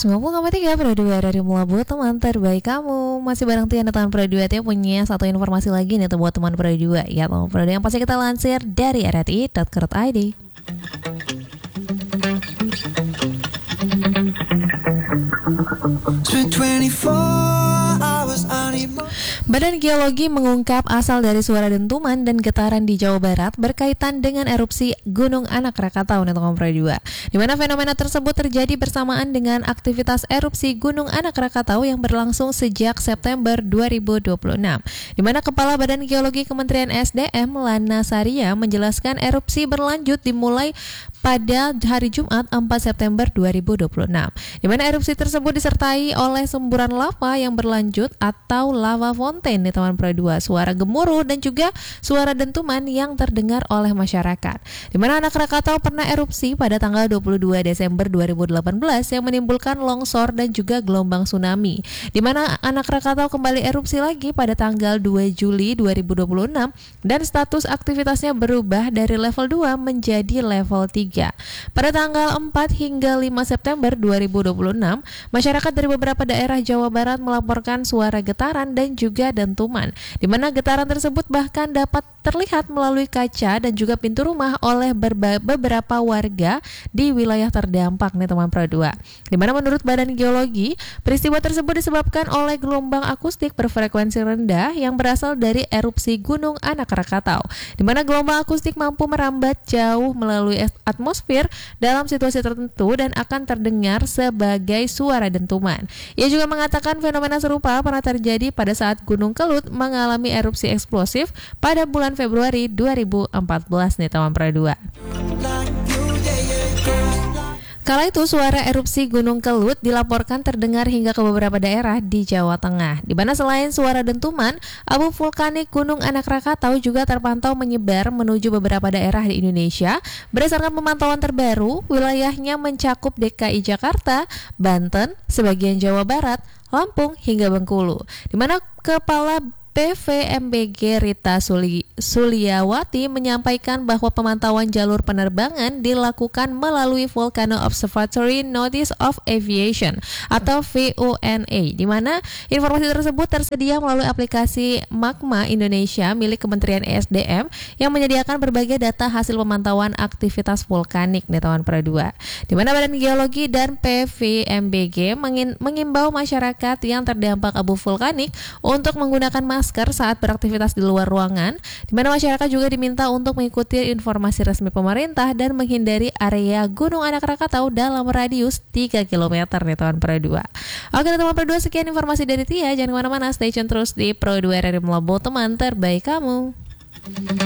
190,3 Pro 2 dari Melabu, teman terbaik kamu. Masih bareng Tiana teman Pro 2. Dia punya satu informasi lagi nih buat teman Pro 2. Ya teman Pro 2 yang pasti kita lansir dari rti.co.id. Badan Geologi mengungkap asal dari suara dentuman dan getaran di Jawa Barat berkaitan dengan erupsi Gunung Anak Rakatau nih teman Pro 2. Di mana fenomena tersebut terjadi bersamaan dengan aktivitas erupsi Gunung Anak Rakatau yang berlangsung sejak September 2026. Di mana Kepala Badan Geologi Kementerian SDM Lana Saria menjelaskan erupsi berlanjut dimulai pada hari Jumat 4 September 2026. Di mana erupsi tersebut disertai oleh semburan lava yang berlanjut atau lava fontaine nih teman Pro 2, suara gemuruh dan juga suara dentuman yang terdengar oleh masyarakat. Di mana Anak Rakatau pernah erupsi pada tanggal 22 Desember 2018 yang menimbulkan longsor dan juga gelombang tsunami. Di mana Anak Rakatau kembali erupsi lagi pada tanggal 2 Juli 2026 dan status aktivitasnya berubah dari level 2 menjadi level 3. Pada tanggal 4 hingga 5 September 2026, masyarakat dari beberapa daerah Jawa Barat melaporkan suara getaran dan juga dentuman, di mana getaran tersebut bahkan dapat terlihat melalui kaca dan juga pintu rumah oleh beberapa warga di wilayah terdampak nih teman Pro 2. Di mana menurut Badan Geologi, peristiwa tersebut disebabkan oleh gelombang akustik berfrekuensi rendah yang berasal dari erupsi Gunung Anak Rakatau, di mana gelombang akustik mampu merambat jauh melalui atmosfer dalam situasi tertentu dan akan terdengar sebagai suara dentuman. Ia juga mengatakan fenomena serupa pernah terjadi pada saat Gunung Kelut mengalami erupsi eksplosif pada bulan Februari 2014 nih teman Pro 2. Kala itu suara erupsi Gunung Kelut dilaporkan terdengar hingga ke beberapa daerah di Jawa Tengah. Di mana selain suara dentuman, abu vulkanik Gunung Anak Rakatau juga terpantau menyebar menuju beberapa daerah di Indonesia. Berdasarkan pemantauan terbaru, wilayahnya mencakup DKI Jakarta, Banten, sebagian Jawa Barat, Lampung hingga Bengkulu. Di mana Kepala PVMBG Rita Suliawati menyampaikan bahwa pemantauan jalur penerbangan dilakukan melalui Volcano Observatory Notice of Aviation atau VONA, di mana informasi tersebut tersedia melalui aplikasi Magma Indonesia milik Kementerian SDM yang menyediakan berbagai data hasil pemantauan aktivitas vulkanik nih teman Pro 2. Di mana Badan Geologi dan PVMBG mengimbau masyarakat yang terdampak abu vulkanik untuk menggunakan masker saat beraktivitas di luar ruangan, di mana masyarakat juga diminta untuk mengikuti informasi resmi pemerintah dan menghindari area Gunung Anak Rakatau dalam radius 3 km nih teman Pro 2. Oke teman Pro 2, sekian informasi dari Tia. Jangan kemana-mana, stay tune terus di Pro 2 RRI Melabu, teman terbaik kamu.